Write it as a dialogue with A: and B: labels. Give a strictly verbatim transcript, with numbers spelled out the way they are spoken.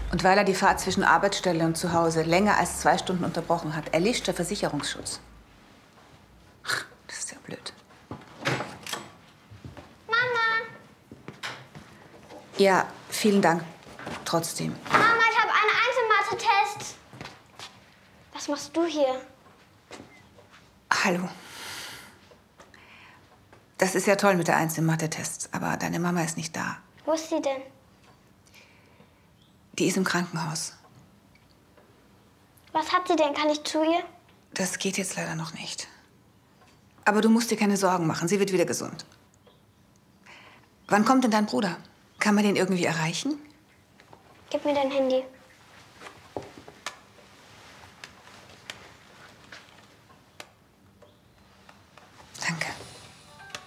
A: Und weil er die Fahrt zwischen Arbeitsstelle und zu Hause länger als zwei Stunden unterbrochen hat, erlischt der Versicherungsschutz. Ach, das ist ja blöd.
B: Mama!
A: Ja, vielen Dank. Trotzdem.
B: Mama, ich habe einen Einzelmathe-Test. Was machst du hier?
A: Hallo. Das ist ja toll mit der Einzel-Mathe-Tests, aber deine Mama ist nicht da.
B: Wo ist sie denn?
A: Die ist im Krankenhaus.
B: Was hat sie denn? Kann ich zu ihr?
A: Das geht jetzt leider noch nicht. Aber du musst dir keine Sorgen machen, sie wird wieder gesund. Wann kommt denn dein Bruder? Kann man den irgendwie erreichen?
B: Gib mir dein Handy.